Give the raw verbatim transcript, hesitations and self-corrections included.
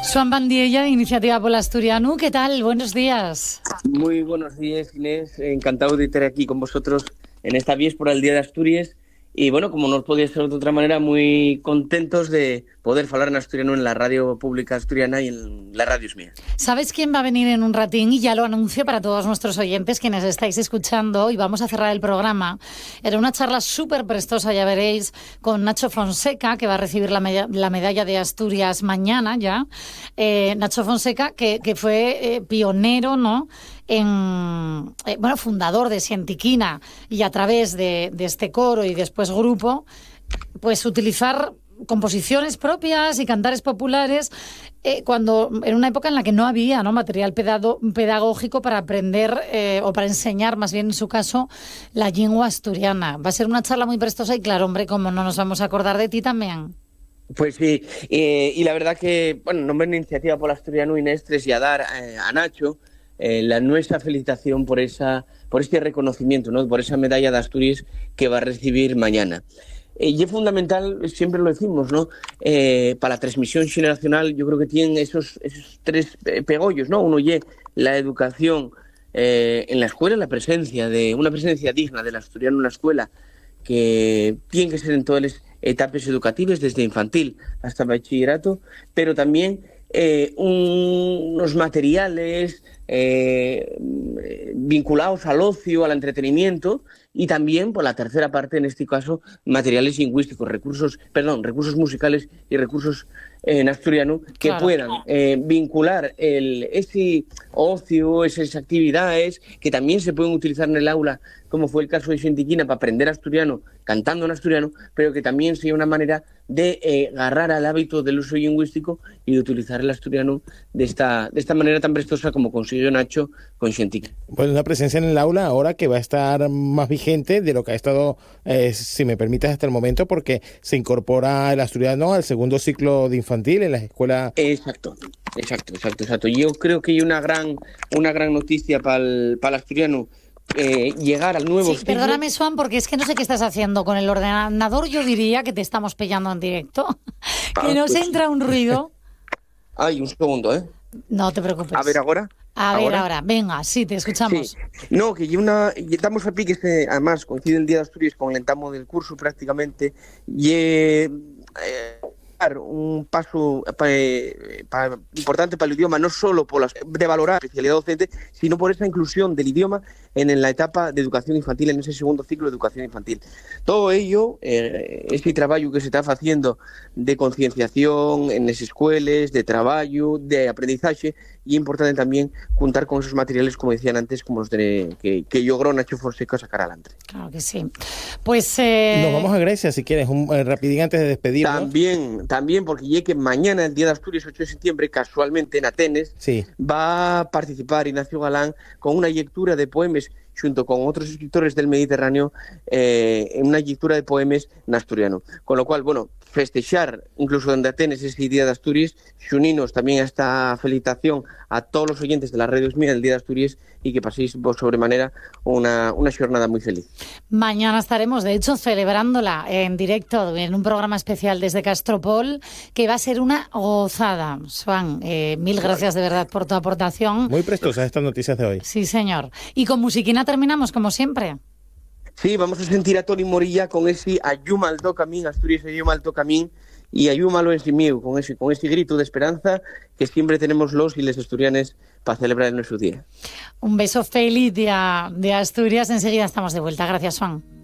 Joan Bandiella, Iniciativa Pol Asturianu, ¿qué tal? Buenos días. Muy buenos días, Inés. Encantado de estar aquí con vosotros en esta víspera del Día de Asturias. Y bueno, como no podía ser de otra manera, muy contentos de poder hablar en asturiano en la radio pública asturiana y en la radio mía. ¿Sabes quién va a venir en un ratín? Y ya lo anuncio para todos nuestros oyentes, quienes estáis escuchando, y vamos a cerrar el programa. Era una charla súper prestosa, ya veréis, con Nacho Fonseca, que va a recibir la, me- la medalla de Asturias mañana ya. Eh, Nacho Fonseca, que, que fue eh, pionero, ¿no?, en, eh, bueno, fundador de Sientiquina, y a través de, de este coro y después grupo, pues utilizar composiciones propias y cantares populares eh, cuando en una época en la que no había, ¿no?, material pedado, pedagógico para aprender eh, o para enseñar, más bien en su caso, la lengua asturiana. Va a ser una charla muy prestosa y claro, hombre, como no nos vamos a acordar de ti también. Pues sí, eh, y la verdad que, bueno, en nombre de Iniciativa Pol Asturianu, Inés, y a dar eh, a Nacho eh, la nuestra felicitación por esa por este reconocimiento, ¿no?, por esa medalla de Asturias que va a recibir mañana. Eh, y es fundamental, siempre lo decimos, ¿no?, eh, para la transmisión generacional. Yo creo que tienen esos, esos tres pegollos, ¿no? Uno y la educación eh, en la escuela, la presencia de una presencia digna del asturiano en la escuela, que tiene que ser en todas las etapas educativas, desde infantil hasta bachillerato, pero también eh, un, unos materiales eh, vinculados al ocio, al entretenimiento, y también, por la tercera parte, en este caso, materiales lingüísticos, recursos, perdón, recursos musicales y recursos eh, en asturiano que Claro. puedan eh, vincular el, ese ocio, esas actividades que también se pueden utilizar en el aula, como fue el caso de Sientiquina, para aprender asturiano, cantando en asturiano, pero que también sea una manera de eh, agarrar al hábito del uso lingüístico y de utilizar el asturiano de esta, de esta manera tan prestosa como consiguió Nacho con Sientiquina. Pues una presencia en el aula ahora que va a estar más vigente de lo que ha estado, eh, si me permites, hasta el momento, porque se incorpora el asturiano al segundo ciclo de infantil en las escuelas. Exacto, exacto, exacto, exacto. Yo creo que hay una gran, una gran noticia para el, para el asturiano. Eh, llegar al nuevo Sí, ciclo. perdóname, Joan, porque es que no sé qué estás haciendo con el ordenador. Yo diría que te estamos pillando en directo. Ah, Que nos pues. entra un ruido. Ay, un segundo, ¿eh? No te preocupes. A ver ahora. A ver ¿Ahora? ahora. Venga, sí, te escuchamos. Sí. No, que yo una, y estamos aquí, que este, además coincide el Día de Asturias con el entamo del curso prácticamente, y eh, eh, un paso eh, pa, importante para el idioma, no solo por la, de valorar la especialidad docente, sino por esa inclusión del idioma en la etapa de educación infantil, en ese segundo ciclo de educación infantil. Todo ello, eh, ese trabajo que se está haciendo de concienciación en las escuelas, de trabajo, de aprendizaje, y es importante también contar con esos materiales, como decían antes, como los de, que, que logró Nacho Fonseca sacar adelante. Claro que sí. Pues eh... nos vamos a Grecia, si quieres, un eh, rapidín antes de despedirnos. También, también, porque ya que mañana, el Día de Asturias, ocho de septiembre, casualmente en Atenes, sí, va a participar Ignacio Galán con una lectura de poemas junto con otros escritores del Mediterráneo, eh, en una lectura de poemas en asturiano. Con lo cual, bueno, festechar incluso en Atenes ese Día de Asturias, xuninos también a esta felicitación a todos los oyentes de las radios mías del Día de Asturias, y que paséis vos sobremanera una, una jornada muy feliz. Mañana estaremos, de hecho, celebrándola en directo en un programa especial desde Castropol, que va a ser una gozada. Joan, eh, mil gracias de verdad por tu aportación. Muy prestosas estas noticias de hoy. Sí, señor. Y con musiquina terminamos, como siempre. Sí, vamos a sentir a Toni Morilla con ese Ayuma al Tocamín, Asturias Ayuma al Tocamín, y ayúmalo en sí mío, con ese, con ese grito de esperanza que siempre tenemos los y les asturianes para celebrar nuestro día. Un beso feliz de, de Asturias. Enseguida estamos de vuelta. Gracias, Juan.